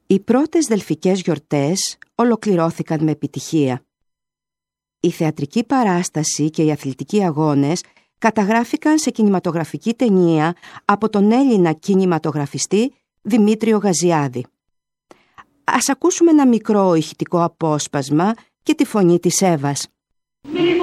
Οι πρώτες δελφικές γιορτές ολοκληρώθηκαν με επιτυχία. Η θεατρική παράσταση και οι αθλητικοί αγώνες καταγράφηκαν σε κινηματογραφική ταινία από τον Έλληνα κινηματογραφιστή Δημήτριο Γαζιάδη. Ας ακούσουμε ένα μικρό ηχητικό απόσπασμα και τη φωνή της Εύας.